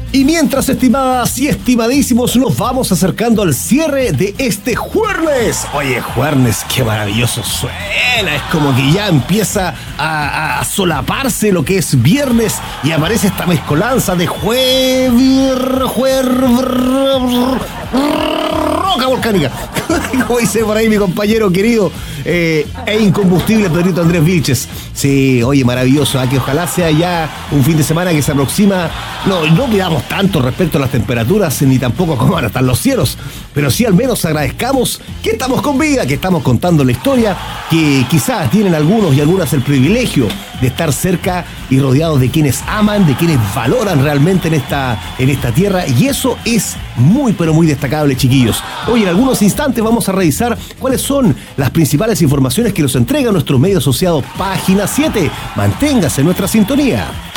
Y mientras, estimadas y estimadísimos, nos vamos acercando al cierre de este jueves. Oye, jueves, qué maravilloso suena. Es como que ya empieza a solaparse lo que es viernes y aparece esta mezcolanza de roca volcánica. Como dice por ahí mi compañero querido e incombustible Pedrito Andrés Vilches. Sí, oye, maravilloso, que ojalá sea ya un fin de semana que se aproxima. No pidamos tanto respecto a las temperaturas, ni tampoco cómo van a estar los cielos, pero sí al menos agradezcamos que estamos con vida, que estamos contando la historia, que quizás tienen algunos y algunas el privilegio de estar cerca y rodeados de quienes aman, de quienes valoran realmente en esta tierra, y eso es muy pero muy destacable, chiquillos. Hoy en algunos instantes vamos a revisar cuáles son las principales informaciones que nos entrega nuestro medio asociado Página 7. Manténgase en nuestra sintonía.